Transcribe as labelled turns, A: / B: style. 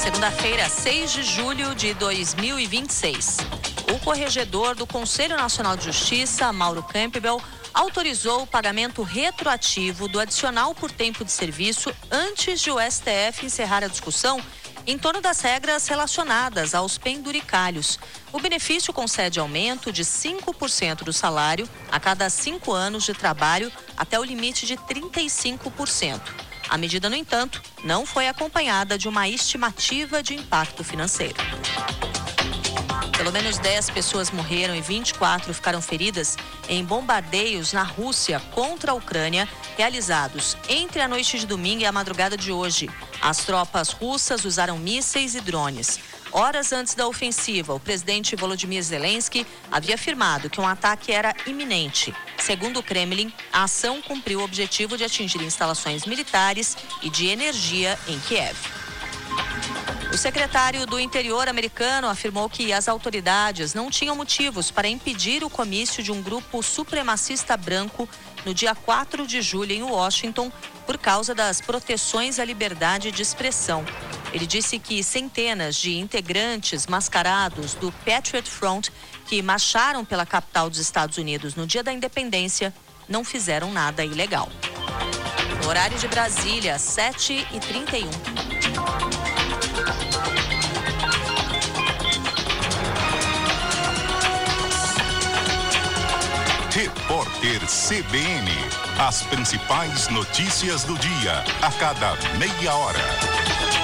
A: Segunda-feira, 6 de julho de 2026. O corregedor do Conselho Nacional de Justiça, Mauro Campbell, autorizou o pagamento retroativo do adicional por tempo de serviço antes de o STF encerrar a discussão em torno das regras relacionadas aos penduricalhos. O benefício concede aumento de 5% do salário a cada 5 anos de trabalho até o limite de 35%. A medida, no entanto, não foi acompanhada de uma estimativa de impacto financeiro. Pelo menos 10 pessoas morreram e 24 ficaram feridas em bombardeios na Rússia contra a Ucrânia, realizados entre a noite de domingo e a madrugada de hoje. As tropas russas usaram mísseis e drones. Horas antes da ofensiva, o presidente Volodymyr Zelensky havia afirmado que um ataque era iminente. Segundo o Kremlin, a ação cumpriu o objetivo de atingir instalações militares e de energia em Kiev. O secretário do Interior americano afirmou que as autoridades não tinham motivos para impedir o comício de um grupo supremacista branco no dia 4 de julho em Washington por causa das proteções à liberdade de expressão. Ele disse que centenas de integrantes mascarados do Patriot Front que marcharam pela capital dos Estados Unidos no dia da independência não fizeram nada ilegal. No horário de Brasília, 7h31.
B: Repórter CBN. As principais notícias do dia, a cada meia hora.